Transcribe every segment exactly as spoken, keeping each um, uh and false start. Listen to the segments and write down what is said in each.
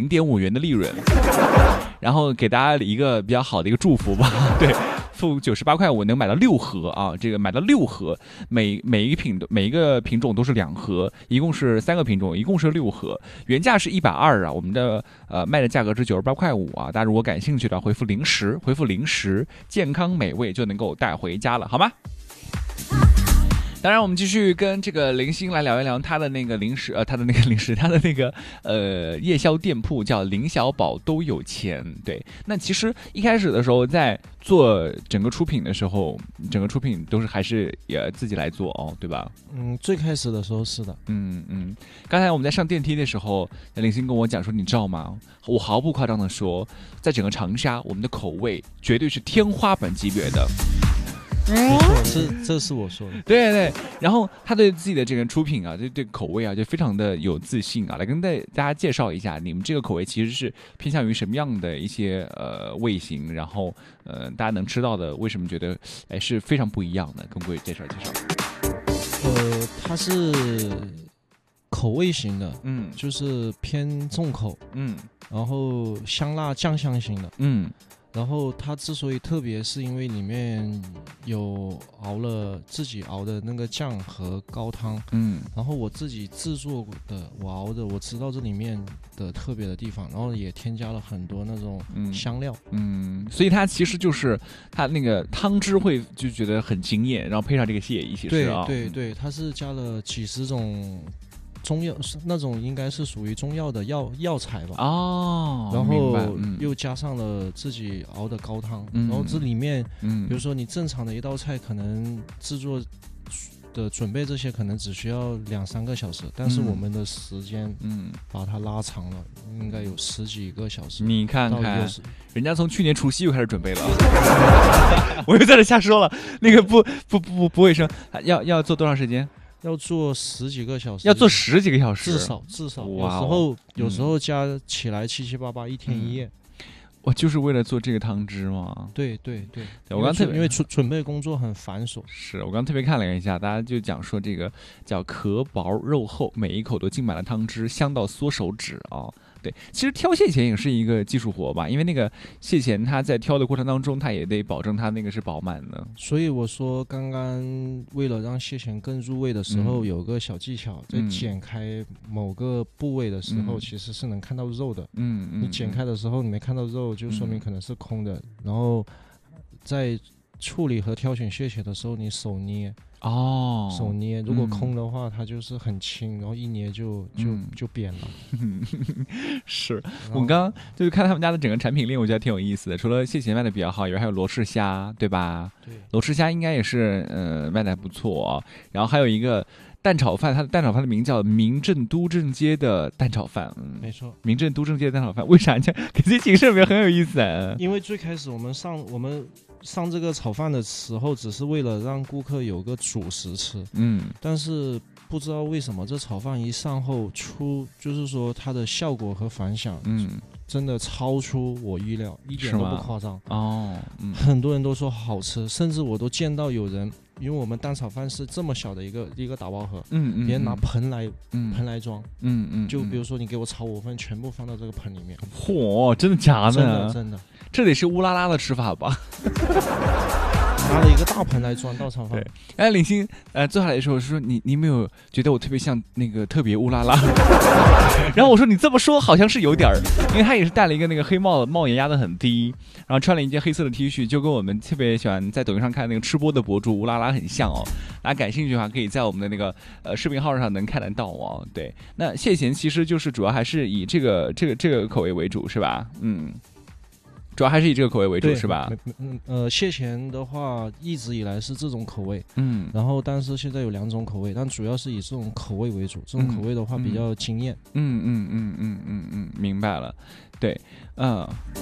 零点五元的利润，然后给大家一个比较好的一个祝福吧。对，付九十八块五能买到六盒啊，这个买到六盒，每每一品每一个品种都是两盒，一共是三个品种，一共是六盒，原价是一百二啊，我们的呃卖的价格是九十八块五啊，大家如果感兴趣的话，回复零食，回复零食，健康美味就能够带回家了，好吗？当然，我们继续跟这个林星来聊一聊他的那个零食，呃，他的那个零食，他的那个呃夜宵店铺叫林小宝都有钱。对，那其实一开始的时候，在做整个出品的时候，整个出品都是还是也自己来做哦，对吧？ 嗯，最开始的时候是的。 嗯嗯。刚才我们在上电梯的时候，林星跟我讲说，你知道吗？我毫不夸张的说，在整个长沙，我们的口味绝对是天花板级别的。 没错，这这是我说的。 对对，然后他对自己的这个出品啊，对对口味啊，就非常的有自信啊。来跟大大家介绍一下，你们这个口味其实是偏向于什么样的一些呃味型，然后呃大家能吃到的，为什么觉得哎是非常不一样的？跟各位介绍介绍。 呃，它是口味型的， 嗯， 就是偏重口， 嗯， 然后香辣酱香型的， 嗯。 然后它之所以特别，是因为里面有熬了自己熬的那个酱和高汤， 嗯， 然后我自己制作的，我熬的，我知道这里面的特别的地方，然后也添加了很多那种香料， 嗯，嗯所以它其实就是它那个汤汁会就觉得很惊艳，然后配上这个蟹一起吃啊， 对对对，它是加了几十种。中药那种应该是属于中药的药药材吧， 哦， 然后嗯、 又加上了自己熬的高汤， 嗯、 然后这里面， 嗯， 比如说你正常的一道菜可能制作的准备这些可能只需要两三个小时，但是我们的时间，嗯，把它拉长了，应该有十几个小时。 你看看，人家从去年除夕就开始准备了，我又在这瞎说了，那个不不不不不卫生，要要做多长时间？ 要做十几个小时， 要做十几个小时， 至少至少，有时候、嗯、有时候加起来七七八八一天一夜。嗯、 我就是为了做这个汤汁嘛。 对对对， 对我刚特别因为准准备工作很繁琐。 是我刚特别看了一下，大家就讲说这个叫壳薄肉厚，每一口都浸满了汤汁，香到缩手指啊。对，其实挑蟹钳也是一个技术活吧，因为那个蟹钳它在挑的过程当中，它也得保证它那个是饱满的。 所以我说，刚刚为了让蟹钳更入味的时候，嗯、有个小技巧，在剪开某个部位的时候，嗯、其实是能看到肉的。嗯嗯，你剪开的时候你没看到肉，就说明可能是空的。嗯、然后在处理和挑选蟹钳的时候，你手捏。哦，手捏，如果空的话，嗯、它就是很轻，然后一捏就就、嗯、就扁了。 是我刚刚就是看他们家的整个产品链，我觉得挺有意思的。除了蟹钳卖的比较好以外，还有罗氏虾，对吧？ 对， 罗氏虾应该也是呃卖的还不错、哦。然后还有一个蛋炒饭，它的蛋炒饭的名叫民政都正街的蛋炒饭。嗯， 没错， 民政都正街的蛋炒饭，为啥这给自己起个名很有意思啊？ 因为最开始我们上我们。上这个炒饭的时候，只是为了让顾客有个主食吃，嗯，但是不知道为什么这炒饭一上后出，就是说它的效果和反响，嗯，真的超出我预料，一点都不夸张哦、嗯。很多人都说好吃，甚至我都见到有人，因为我们蛋炒饭是这么小的一个一个打包盒，嗯嗯，别人拿盆来、嗯、盆来装，嗯嗯，就比如说你给我炒五份，全部放到这个盆里面。 嚯，真的假的？ 真的真的。 这得是乌拉拉的吃法吧？ 拿了一个大盆来装到炒饭。 对，哎，林星，呃，坐下来的时候说你，你没有觉得我特别像那个特别乌拉拉？然后我说你这么说好像是有点儿，因为他也是戴了一个那个黑帽子，帽檐压得很低，然后穿了一件黑色的 T 恤，就跟我们特别喜欢在抖音上看那个吃播的博主乌拉拉很像哦。大家感兴趣的话，可以在我们的那个呃视频号上能看得到哦。对，那蟹钳其实就是主要还是以这个这个这个口味为主，是吧？嗯。主要还是以这个口味为主，是吧？ 嗯呃，蟹钳的话，一直以来是这种口味，嗯，然后但是现在有两种口味，但主要是以这种口味为主。这种口味的话比较惊艳。 嗯嗯嗯嗯嗯嗯，明白了。对，嗯。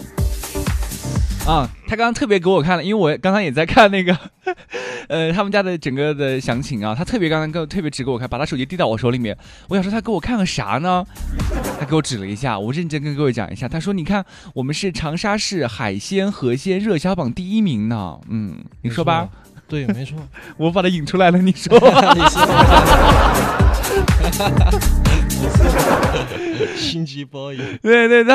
啊，他刚刚特别给我看了，因为我刚刚也在看那个，呃，他们家的整个的详情啊，他特别刚刚给我特别指给我看，把他手机递到我手里面，我想说他给我看个啥呢？他给我指了一下，我认真跟各位讲一下，他说你看我们是长沙市海鲜河鲜热销榜第一名呢，嗯，你说吧。 对，没错， 我把它引出来了，你说。 你说。心机 boy。 对对。